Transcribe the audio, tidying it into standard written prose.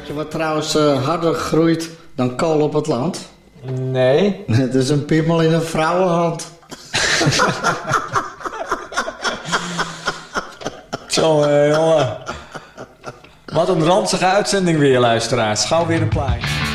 Weet je wat trouwens harder groeit dan kool op het land? Nee. Het is een piemel in een vrouwenhand. Jongen. Wat een ranzige uitzending weer, luisteraars. Gauw weer een plaatje.